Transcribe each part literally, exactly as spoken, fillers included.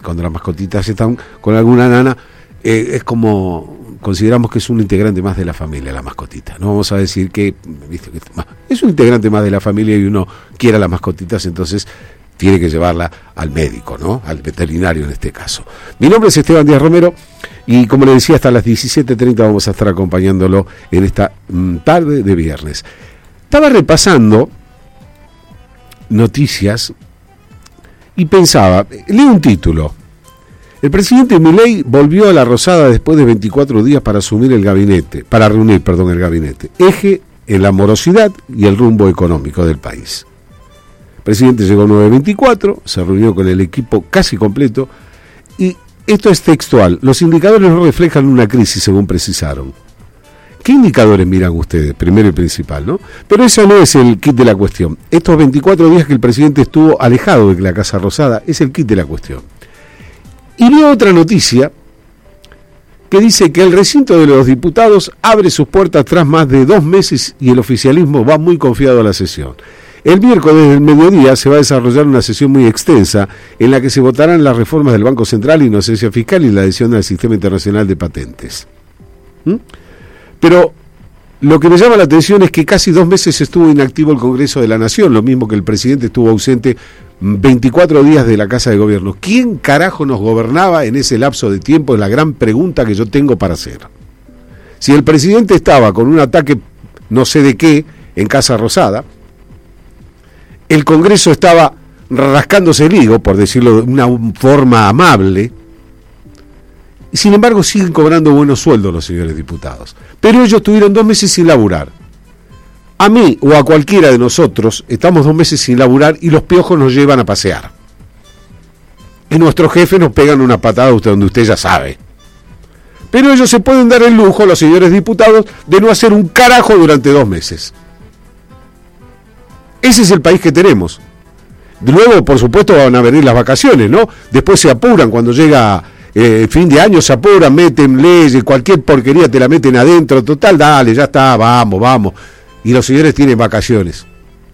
cuando las mascotitas están con alguna nana, eh, es como, consideramos que es un integrante más de la familia, la mascotita. No vamos a decir que, ¿viste? Es un integrante más de la familia y uno quiere a las mascotitas, entonces tiene que llevarla al médico, ¿no? Al veterinario en este caso. Mi nombre es Esteban Díaz Romero y, como le decía, hasta las diecisiete treinta vamos a estar acompañándolo en esta mm, tarde de viernes. Estaba repasando noticias y pensaba, leo un título. El presidente Milei volvió a la Rosada después de veinticuatro días para asumir el gabinete, para reunir, perdón, el gabinete. Eje en la morosidad y el rumbo económico del país. El presidente llegó a nueve veinticuatro, se reunió con el equipo casi completo y esto es textual. Los indicadores no reflejan una crisis, según precisaron. ¿Qué indicadores miran ustedes? Primero y principal, ¿no? Pero eso no es el kit de la cuestión. Estos veinticuatro días que el presidente estuvo alejado de la Casa Rosada es el kit de la cuestión. Y vio otra noticia que dice que el recinto de los diputados abre sus puertas tras más de dos meses y el oficialismo va muy confiado a la sesión. El miércoles del mediodía se va a desarrollar una sesión muy extensa en la que se votarán las reformas del Banco Central, inocencia fiscal y la adhesión al Sistema Internacional de Patentes. ¿Mm? Pero lo que me llama la atención es que casi dos meses estuvo inactivo el Congreso de la Nación, lo mismo que el presidente estuvo ausente veinticuatro días de la Casa de Gobierno. ¿Quién carajo nos gobernaba en ese lapso de tiempo? Es la gran pregunta que yo tengo para hacer. Si el presidente estaba con un ataque no sé de qué en Casa Rosada, el Congreso estaba rascándose el higo, por decirlo de una forma amable, y sin embargo siguen cobrando buenos sueldos los señores diputados. Pero ellos tuvieron dos meses sin laburar. A mí o a cualquiera de nosotros estamos dos meses sin laburar y los piojos nos llevan a pasear. Y nuestros jefes nos pegan una patada donde usted ya sabe. Pero ellos se pueden dar el lujo, los señores diputados, de no hacer un carajo durante dos meses. Ese es el país que tenemos. Luego, por supuesto, van a venir las vacaciones, ¿no? Después se apuran, cuando llega eh, fin de año se apuran, meten leyes, cualquier porquería te la meten adentro, total, dale, ya está, vamos, vamos. Y los señores tienen vacaciones.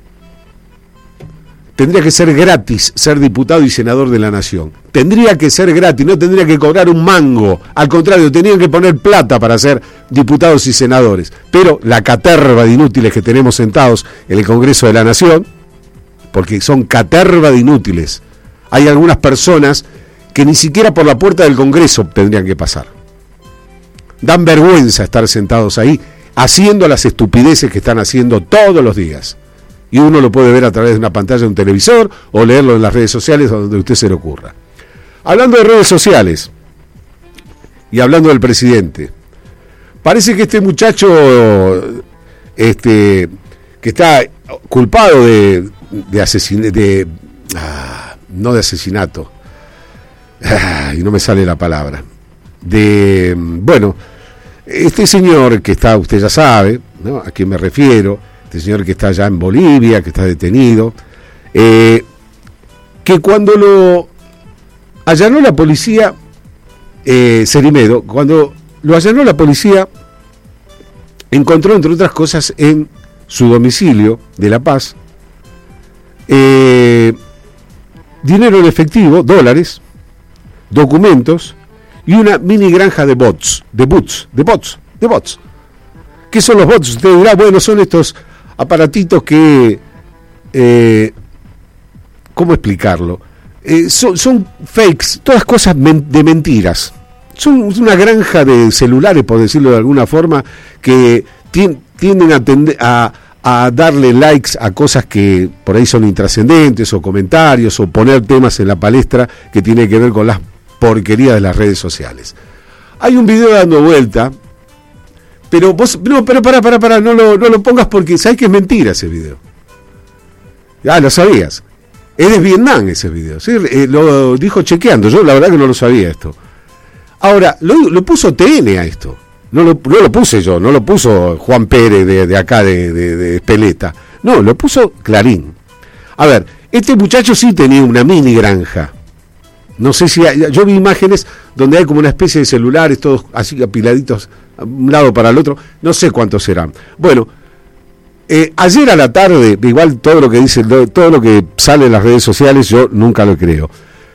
Tendría que ser gratis ser diputado y senador de la nación. Tendría que ser gratis, no tendría que cobrar un mango. Al contrario, tendrían que poner plata para ser diputados y senadores. Pero la caterva de inútiles que tenemos sentados en el Congreso de la Nación, porque son caterva de inútiles, hay algunas personas que ni siquiera por la puerta del Congreso tendrían que pasar. Dan vergüenza estar sentados ahí, haciendo las estupideces que están haciendo todos los días. Y uno lo puede ver a través de una pantalla de un televisor o leerlo en las redes sociales donde a usted se le ocurra. Hablando de redes sociales y hablando del presidente, parece que este muchacho este, que está culpado de, de asesinato, de, ah, no de asesinato, ah, y no me sale la palabra, de, bueno, este señor que está, usted ya sabe, ¿no?, a quién me refiero. Este señor que está allá en Bolivia, que está detenido, eh, que cuando lo allanó la policía, eh, Cerimedo, cuando lo allanó la policía, encontró, entre otras cosas, en su domicilio de La Paz, eh, dinero en efectivo, dólares, documentos y una mini granja de bots, de bots, de bots, de bots. ¿Qué son los bots? Usted dirá, bueno, son estos aparatitos que, eh, ¿cómo explicarlo? Eh, son, son fakes, todas cosas men- de mentiras. Son una granja de celulares, por decirlo de alguna forma, que tien- tienden a, tend- a, a darle likes a cosas que por ahí son intrascendentes, o comentarios, o poner temas en la palestra que tiene que ver con las porquerías de las redes sociales. Hay un video dando vuelta. Pero vos, no, pero pará, pará, pará, no lo, no lo pongas porque sabés que es mentira ese video. Ah, lo sabías. Es de Vietnam ese video, ¿sí? Eh, lo dijo chequeando, yo la verdad que no lo sabía esto. Ahora, lo, lo puso T N a esto. No lo, no lo puse yo, no lo puso Juan Pérez de, de acá de, de, de Espeleta. No, lo puso Clarín. A ver, este muchacho sí tenía una mini granja. No sé si hay, yo vi imágenes donde hay como una especie de celulares, todos así apiladitos, un lado para el otro, no sé cuántos serán. Bueno, eh, ayer a la tarde, igual todo lo que dice, todo lo que sale en las redes sociales, yo nunca lo creo,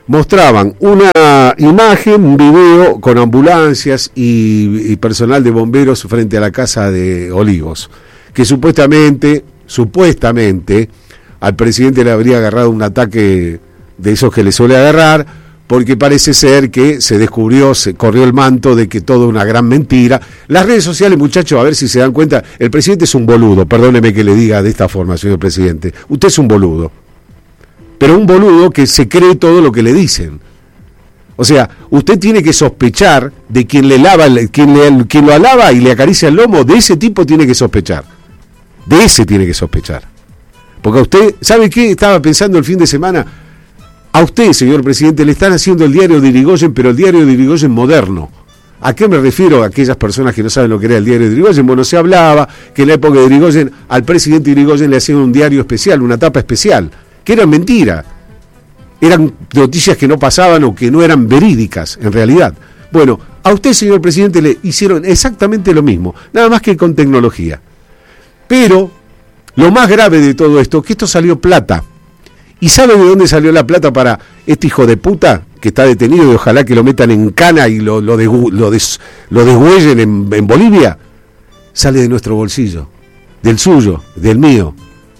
mostraban una imagen, un video con ambulancias y, y personal de bomberos frente a la casa de Olivos, que supuestamente, supuestamente, al presidente le habría agarrado un ataque de esos que le suele agarrar, porque parece ser que se descubrió, se corrió el manto de que todo es una gran mentira. Las redes sociales, muchachos, a ver si se dan cuenta, el presidente es un boludo, perdóneme que le diga de esta forma, señor presidente, usted es un boludo, pero un boludo que se cree todo lo que le dicen. O sea, usted tiene que sospechar de quien le lava, quien, le, quien lo alaba y le acaricia el lomo, de ese tipo tiene que sospechar, de ese tiene que sospechar. Porque a usted, ¿sabe qué? Estaba pensando el fin de semana, a usted, señor presidente, le están haciendo el diario de Irigoyen, pero el diario de Irigoyen moderno. ¿A qué me refiero? A aquellas personas que no saben lo que era el diario de Irigoyen. Bueno, se hablaba que en la época de Irigoyen, al presidente Irigoyen le hacían un diario especial, una tapa especial, que eran mentira. Eran noticias que no pasaban o que no eran verídicas, en realidad. Bueno, a usted, señor presidente, le hicieron exactamente lo mismo, nada más que con tecnología. Pero lo más grave de todo esto, que esto salió plata. ¿Y sabe de dónde salió la plata para este hijo de puta que está detenido y ojalá que lo metan en cana y lo, lo, de, lo, des, lo deshuellen en, en Bolivia? Sale de nuestro bolsillo, del suyo, del mío.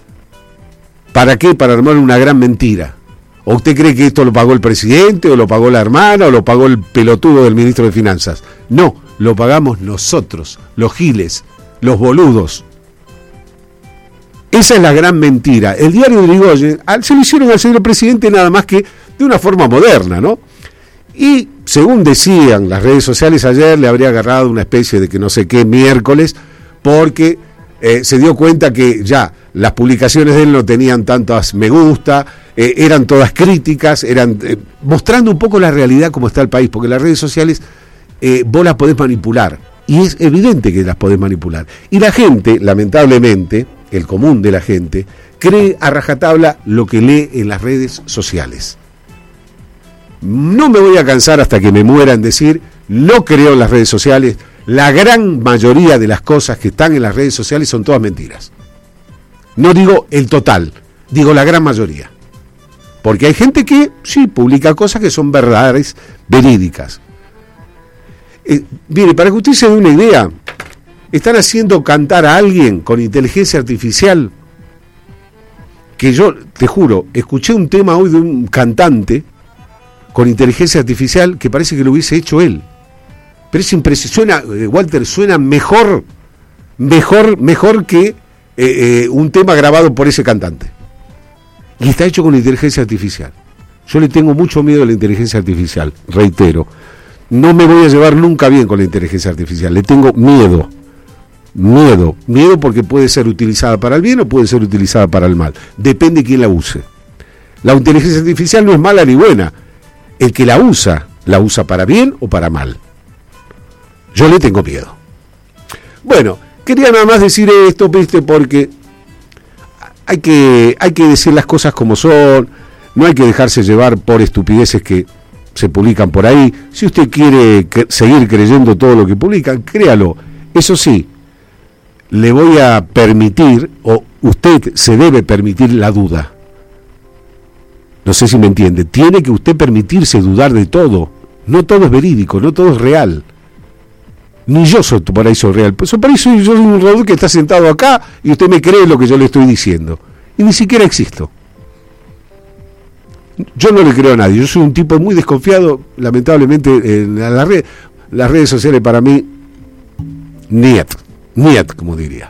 ¿Para qué? Para armar una gran mentira. ¿O usted cree que esto lo pagó el presidente, o lo pagó la hermana, o lo pagó el pelotudo del ministro de Finanzas? No, lo pagamos nosotros, los giles, los boludos. Esa es la gran mentira. El diario de Irigoyen se lo hicieron al señor presidente nada más que de una forma moderna, ¿no? Y según decían las redes sociales ayer, le habría agarrado una especie de que no sé qué miércoles, porque eh, se dio cuenta que ya las publicaciones de él no tenían tantas me gusta, eh, eran todas críticas, eran eh, mostrando un poco la realidad como está el país, porque las redes sociales eh, vos las podés manipular, y es evidente que las podés manipular. Y la gente, lamentablemente, el común de la gente, cree a rajatabla lo que lee en las redes sociales. No me voy a cansar hasta que me muera en decir, no creo en las redes sociales, la gran mayoría de las cosas que están en las redes sociales son todas mentiras. No digo el total, digo la gran mayoría. Porque hay gente que sí publica cosas que son verdades, verídicas. Eh, mire, para que usted se dé una idea, están haciendo cantar a alguien con inteligencia artificial, que yo, te juro, escuché un tema hoy de un cantante con inteligencia artificial que parece que lo hubiese hecho él. Pero es impresionante, suena, Walter, suena mejor, mejor, mejor que eh, eh, un tema grabado por ese cantante. Y está hecho con inteligencia artificial. Yo le tengo mucho miedo a la inteligencia artificial, reitero. No me voy a llevar nunca bien con la inteligencia artificial, le tengo miedo. Miedo, miedo porque puede ser utilizada para el bien o puede ser utilizada para el mal. Depende de quién la use. La inteligencia artificial no es mala ni buena. El que la usa, la usa para bien o para mal. Yo le tengo miedo. Bueno, quería nada más decir esto, ¿viste? Porque hay que, hay que decir las cosas como son, no hay que dejarse llevar por estupideces que se publican por ahí. Si usted quiere que, seguir creyendo todo lo que publican, créalo. Eso sí, le voy a permitir, o usted se debe permitir la duda. No sé si me entiende. Tiene que usted permitirse dudar de todo. No todo es verídico, no todo es real. Ni yo soy por ahí soy real. Pues por ahí soy yo un Raúl que está sentado acá y usted me cree lo que yo le estoy diciendo. Y ni siquiera existo. Yo no le creo a nadie. Yo soy un tipo muy desconfiado, lamentablemente, en la red, las redes sociales para mí, niet. Niet, como diría.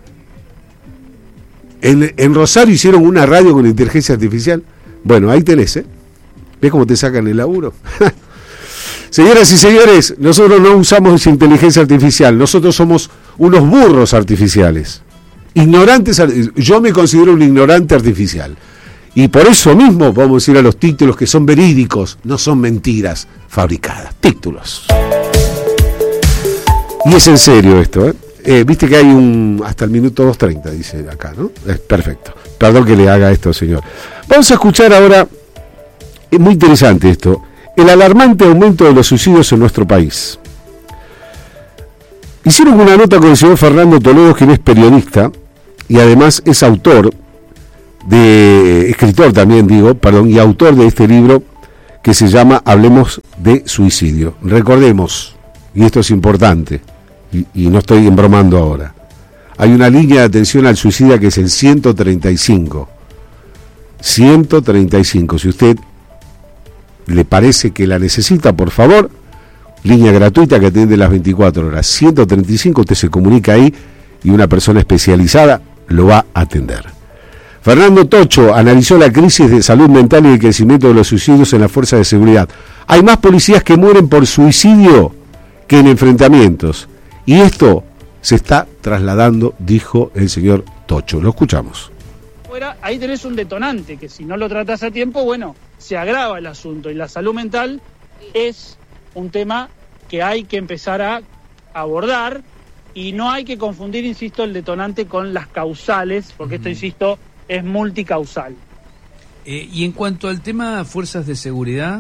En, en Rosario hicieron una radio con inteligencia artificial. Bueno, ahí tenés, ¿eh? ¿Ves cómo te sacan el laburo? Señoras y señores, nosotros no usamos inteligencia artificial, nosotros somos unos burros artificiales. Ignorantes, yo me considero un ignorante artificial. Y por eso mismo vamos a ir a los títulos que son verídicos, no son mentiras fabricadas. Títulos. Y es en serio esto, ¿eh? Eh, viste que hay un hasta el minuto dos treinta, dice acá, ¿no? Es perfecto. Perdón que le haga esto, señor. Vamos a escuchar ahora, es muy interesante esto, el alarmante aumento de los suicidios en nuestro país. Hicieron una nota con el señor Fernando Toledo, quien es periodista y además es autor de, escritor también digo, perdón, y autor de este libro que se llama Hablemos de Suicidio. Recordemos, y esto es importante, y, y no estoy embromando ahora, hay una línea de atención al suicida que es el ciento treinta y cinco. ciento treinta y cinco. Si usted le parece que la necesita, por favor, línea gratuita que atiende las veinticuatro horas. ciento treinta y cinco, usted se comunica ahí y una persona especializada lo va a atender. Fernando Tocho analizó la crisis de salud mental y el crecimiento de los suicidios en las fuerzas de seguridad. Hay más policías que mueren por suicidio que en enfrentamientos. Y esto se está trasladando, dijo el señor Tocho. Lo escuchamos. Ahí tenés un detonante que si no lo tratás a tiempo, bueno, se agrava el asunto. Y la salud mental es un tema que hay que empezar a abordar y no hay que confundir, insisto, el detonante con las causales, porque esto, insisto, es multicausal. Eh, y en cuanto al tema fuerzas de seguridad...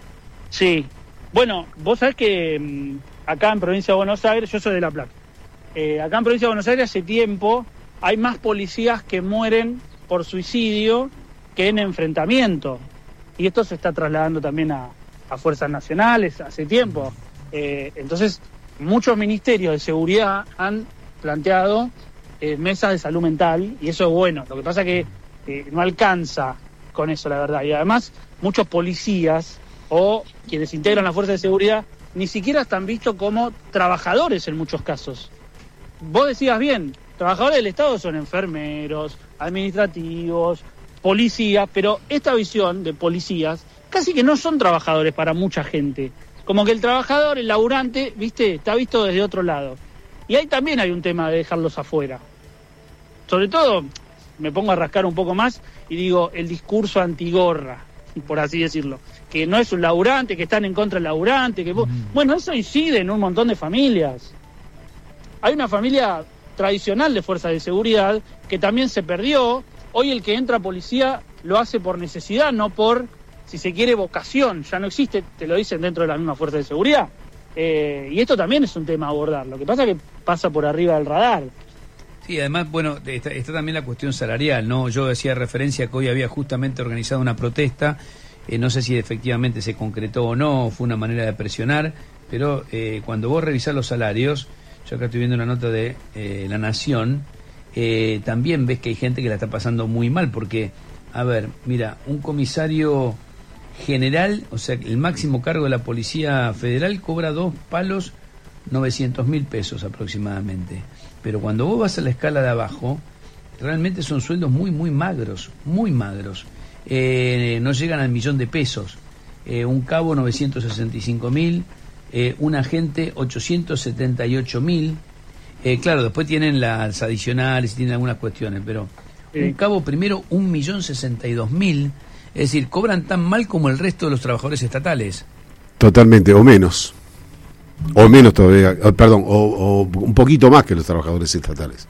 Sí, bueno, vos sabés que mmm, acá en Provincia de Buenos Aires, yo soy de La Plata, eh, acá en Provincia de Buenos Aires hace tiempo hay más policías que mueren por suicidio que en enfrentamiento, y esto se está trasladando también a, a fuerzas nacionales hace tiempo. Eh, entonces, muchos ministerios de seguridad han planteado eh, mesas de salud mental, y eso es bueno. Lo que pasa es que eh, no alcanza con eso, la verdad. Y además, muchos policías o quienes integran la fuerza de seguridad ni siquiera están vistos como trabajadores en muchos casos. Vos decías bien, trabajadores del Estado son enfermeros, administrativos, policías, pero esta visión de policías casi que no son trabajadores para mucha gente. Como que el trabajador, el laburante, viste, está visto desde otro lado. Y ahí también hay un tema de dejarlos afuera. Sobre todo, me pongo a rascar un poco más y digo, el discurso antigorra, por así decirlo. Que no es un laburante, que están en contra del laburante. Que... Mm. Bueno, eso incide en un montón de familias. Hay una familia tradicional de fuerzas de seguridad que también se perdió. Hoy el que entra a policía lo hace por necesidad, no por, si se quiere, vocación. Ya no existe, te lo dicen dentro de la misma fuerza de seguridad. Eh, y esto también es un tema a abordar. Lo que pasa es que pasa por arriba del radar. Sí, además, bueno, está, está también la cuestión salarial, ¿no? Yo hacía referencia que hoy había justamente organizado una protesta, eh, no sé si efectivamente se concretó o no, fue una manera de presionar, pero eh, cuando vos revisás los salarios, yo acá estoy viendo una nota de eh, La Nación, eh, también ves que hay gente que la está pasando muy mal, porque, a ver, mira, un comisario general, o sea, el máximo cargo de la Policía Federal cobra dos palos novecientos mil pesos aproximadamente. Pero cuando vos vas a la escala de abajo, realmente son sueldos muy, muy magros, muy magros. Eh, no llegan al millón de pesos. Eh, un cabo novecientos sesenta y cinco mil, eh, un agente ochocientos setenta y ocho mil. Eh, claro, después tienen las adicionales y tienen algunas cuestiones, pero sí. Un cabo primero un millón sesenta y dos mil. Es decir, cobran tan mal como el resto de los trabajadores estatales. Totalmente, o menos. O menos todavía, perdón, o, o un poquito más que los trabajadores estatales.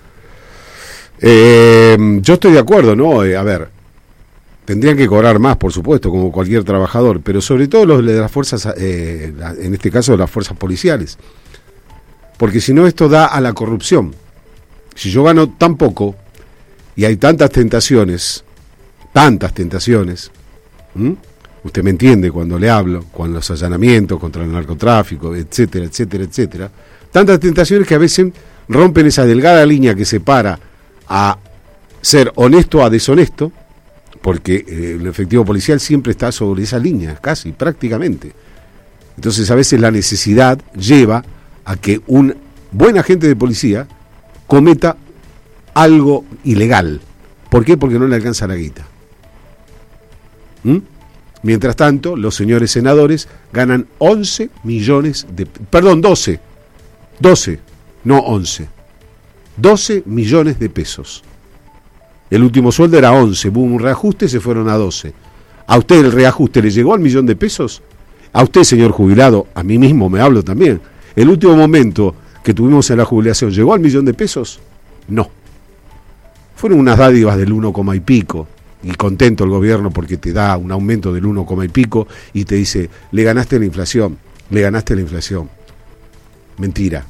Eh, yo estoy de acuerdo, ¿no? Eh, a ver, tendrían que cobrar más, por supuesto, como cualquier trabajador, pero sobre todo los de las fuerzas, eh, en este caso de las fuerzas policiales. Porque si no, esto da a la corrupción. Si yo gano tan poco y hay tantas tentaciones, tantas tentaciones, ¿m? Usted me entiende cuando le hablo, con los allanamientos contra el narcotráfico, etcétera, etcétera, etcétera. Tantas tentaciones que a veces rompen esa delgada línea que separa a ser honesto a deshonesto, porque eh, el efectivo policial siempre está sobre esa línea, casi, prácticamente. Entonces a veces la necesidad lleva a que un buen agente de policía cometa algo ilegal. ¿Por qué? Porque no le alcanza la guita. ¿Mm? Mientras tanto, los señores senadores ganan once millones de... Perdón, doce. doce, no once. doce millones de pesos. El último sueldo era once, hubo un reajuste, se fueron a doce. ¿A usted el reajuste le llegó al millón de pesos? A usted, señor jubilado, a mí mismo me hablo también. ¿El último momento que tuvimos en la jubilación llegó al millón de pesos? No. Fueron unas dádivas del uno coma y pico. Y contento el gobierno porque te da un aumento del uno coma y pico y te dice, le ganaste la inflación, le ganaste la inflación. Mentira.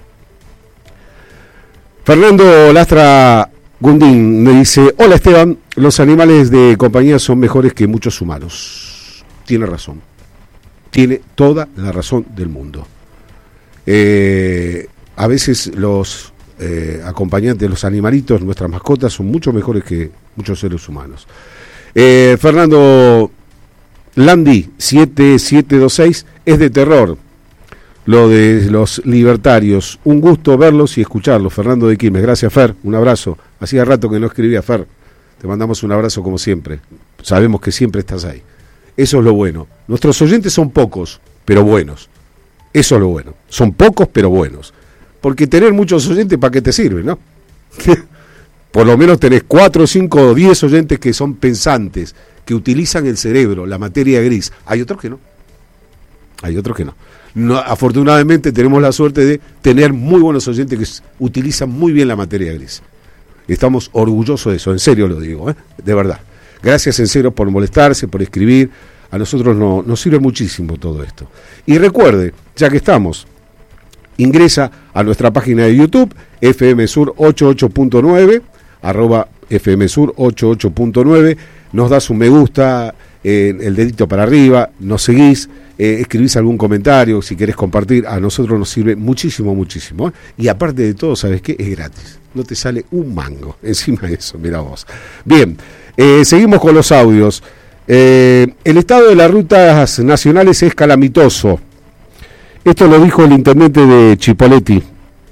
Fernando Lastra Gundín me dice, hola Esteban, los animales de compañía son mejores que muchos humanos. tiene razón. Tiene toda la razón del mundo. Eh, a veces los eh, acompañantes, los animalitos, nuestras mascotas, son mucho mejores que muchos seres humanos. Eh, Fernando Landi, siete siete dos seis, es de terror lo de los libertarios. Un gusto verlos y escucharlos. Fernando de Quilmes, gracias Fer, un abrazo. Hacía rato que no escribía, Fer. Te mandamos un abrazo como siempre. Sabemos que siempre estás ahí. Eso es lo bueno. Nuestros oyentes son pocos, pero buenos. Eso es lo bueno. Son pocos, pero buenos. Porque tener muchos oyentes, ¿para qué te sirve, no? Por lo menos tenés cuatro, cinco o diez oyentes que son pensantes, que utilizan el cerebro, la materia gris. Hay otros que no. Hay otros que no. no. Afortunadamente tenemos la suerte de tener muy buenos oyentes que utilizan muy bien la materia gris. Estamos orgullosos de eso, en serio lo digo, ¿eh? De verdad. Gracias en serio por molestarse, por escribir. A nosotros no, nos sirve muchísimo todo esto. Y recuerde, ya que estamos, ingresa a nuestra página de YouTube, F M Sur ochenta y ocho punto nueve, arroba F M Sur ochenta y ocho punto nueve, nos das un me gusta, eh, el dedito para arriba, nos seguís, eh, escribís algún comentario, si querés compartir, a nosotros nos sirve muchísimo, muchísimo. ¿eh? Y aparte de todo, ¿sabes qué? Es gratis. No te sale un mango encima de eso, mira vos. Bien, eh, seguimos con los audios. Eh, el estado de las rutas nacionales es calamitoso. Esto lo dijo el intendente de Chipoleti.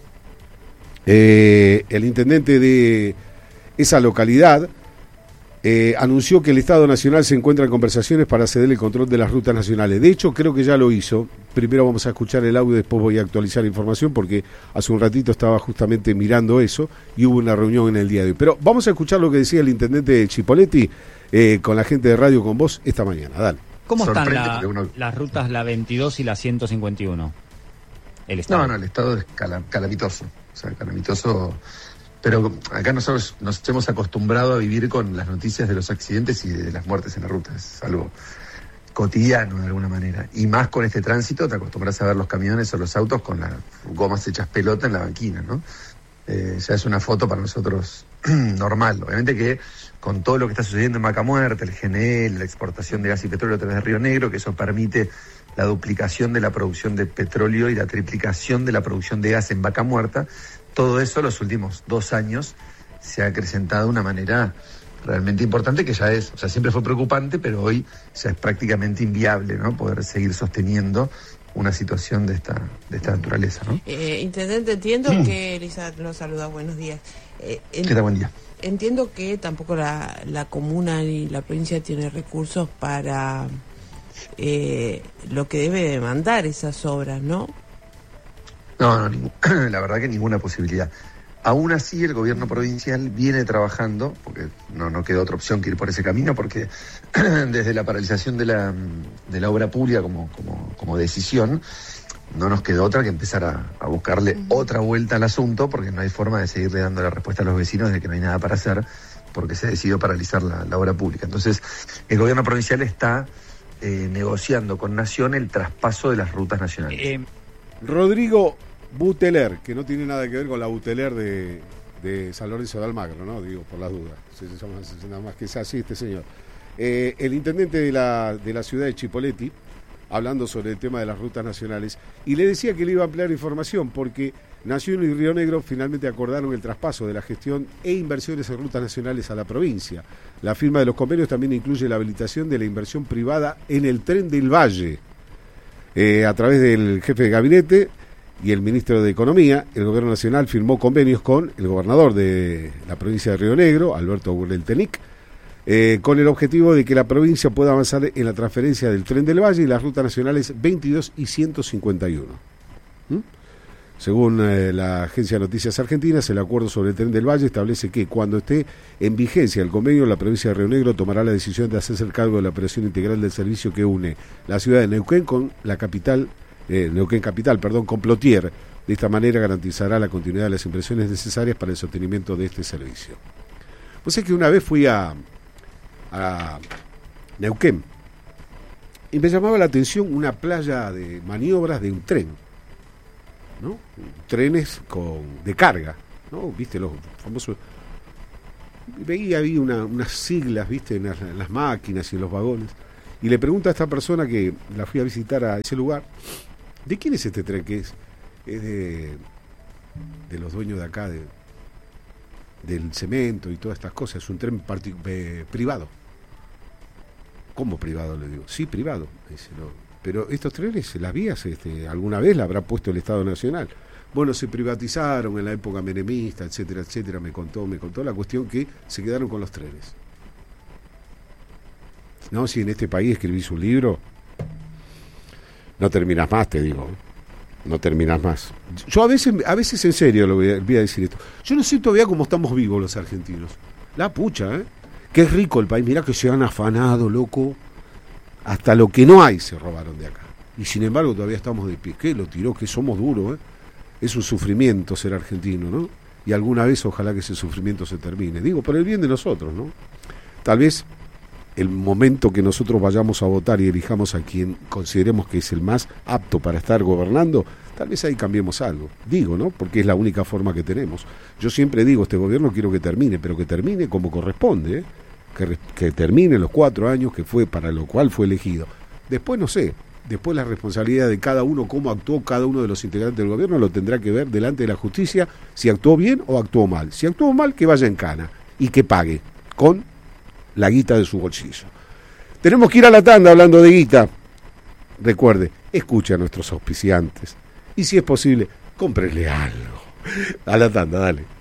Eh, el intendente de esa localidad eh, anunció que el Estado Nacional se encuentra en conversaciones para ceder el control de las rutas nacionales. De hecho, creo que ya lo hizo. Primero vamos a escuchar el audio, después voy a actualizar información porque hace un ratito estaba justamente mirando eso y hubo una reunión en el día de hoy. Pero vamos a escuchar lo que decía el intendente de Chipoleti eh, con la gente de Radio Con Vos esta mañana. Dale. ¿Cómo están la, uno... las rutas la veintidós y la ciento cincuenta y uno? El estado. No, no, el estado es cala, calamitoso. O sea, calamitoso. Pero acá nosotros nos hemos acostumbrado a vivir con las noticias de los accidentes y de las muertes en la ruta. Es algo cotidiano de alguna manera. Y más con este tránsito, te acostumbras a ver los camiones o los autos con las gomas hechas pelota en la banquina, ¿no? Eh, ya es una foto para nosotros normal. Obviamente que con todo lo que está sucediendo en Vaca Muerta, el G N L, la exportación de gas y petróleo a través de Río Negro, que eso permite la duplicación de la producción de petróleo y la triplicación de la producción de gas en Vaca Muerta, todo eso los últimos dos años se ha acrecentado de una manera realmente importante, que ya es, o sea, siempre fue preocupante, pero hoy ya es prácticamente inviable, ¿no? Poder seguir sosteniendo una situación de esta de esta naturaleza, ¿no? Eh, Intendente, entiendo mm. que Elisa nos saluda, buenos días. Eh, en, ¿Qué tal? Buen día. Entiendo que tampoco la, la comuna ni la provincia tiene recursos para eh, lo que debe demandar esas obras, ¿no? No, no, ningún, la verdad que ninguna posibilidad. Aún así, el gobierno provincial viene trabajando, porque no, no queda otra opción que ir por ese camino, porque desde la paralización de la, de la obra pública como, como, como decisión, no nos quedó otra que empezar a, a buscarle uh-huh. otra vuelta al asunto, porque no hay forma de seguirle dando la respuesta a los vecinos de que no hay nada para hacer, porque se decidió paralizar la, la obra pública. Entonces, el gobierno provincial está eh, negociando con Nación el traspaso de las rutas nacionales. Eh, Rodrigo Buteler, que no tiene nada que ver con la Buteler de, de San Lorenzo de Almagro, ¿no? Digo, por las dudas. Se llama nada más que es así este señor. Eh, el intendente de la, de la ciudad de Chipoleti, hablando sobre el tema de las rutas nacionales, y le decía que le iba a ampliar información, porque Nación y Río Negro finalmente acordaron el traspaso de la gestión e inversiones en rutas nacionales a la provincia. La firma de los convenios también incluye la habilitación de la inversión privada en el Tren del Valle. Eh, a través del jefe de gabinete y el ministro de Economía, el Gobierno Nacional firmó convenios con el gobernador de la provincia de Río Negro, Alberto Burrell-Tenic, eh, con el objetivo de que la provincia pueda avanzar en la transferencia del Tren del Valle y las rutas nacionales veintidós y ciento cincuenta y uno. ¿Mm? Según eh, la Agencia de Noticias Argentinas, el acuerdo sobre el Tren del Valle establece que cuando esté en vigencia el convenio, la provincia de Río Negro tomará la decisión de hacerse el cargo de la operación integral del servicio que une la ciudad de Neuquén con la capital, eh, Neuquén capital, perdón, con Plotier. De esta manera garantizará la continuidad de las inversiones necesarias para el sostenimiento de este servicio. Pues es que una vez fui a, a Neuquén y me llamaba la atención una playa de maniobras de un tren, ¿no? Trenes con de carga, ¿no? Viste los famosos. Veía había una, unas siglas, viste, en las, en las máquinas y en los vagones. Y le pregunto a esta persona que la fui a visitar a ese lugar, ¿de quién es este tren? Que es, es de, de los dueños de acá, de, del cemento y todas estas cosas. Es un tren partic- eh, privado. ¿Cómo privado? Le digo. Sí, privado. Dice, no. Pero estos trenes, las vías, este, alguna vez la habrá puesto el Estado Nacional. Bueno, se privatizaron en la época menemista, etcétera, etcétera. Me contó, me contó la cuestión que se quedaron con los trenes. No, si en este país escribís un libro, no terminás más, te digo. No terminás más. Yo a veces, a veces en serio lo voy a, voy a decir esto. Yo no sé todavía cómo estamos vivos los argentinos. La pucha, ¿eh? Qué rico el país. Mirá que se han afanado, loco. Hasta lo que no hay se robaron de acá. Y sin embargo todavía estamos de pie. ¿Qué lo tiró? Que somos duros, ¿eh? Es un sufrimiento ser argentino, ¿no? Y alguna vez ojalá que ese sufrimiento se termine. Digo, por el bien de nosotros, ¿no? Tal vez el momento que nosotros vayamos a votar y elijamos a quien consideremos que es el más apto para estar gobernando, tal vez ahí cambiemos algo. Digo, ¿no? Porque es la única forma que tenemos. Yo siempre digo, este gobierno quiero que termine, pero que termine como corresponde, ¿eh? Que, que termine los cuatro años que fue para lo cual fue elegido. Después no sé, después la responsabilidad de cada uno, cómo actuó cada uno de los integrantes del gobierno, lo tendrá que ver delante de la justicia, si actuó bien o actuó mal. Si actuó mal, que vaya en cana y que pague con la guita de su bolsillo. Tenemos que ir a la tanda hablando de guita. Recuerde, escuche a nuestros auspiciantes y si es posible, cómprele algo. A la tanda, dale.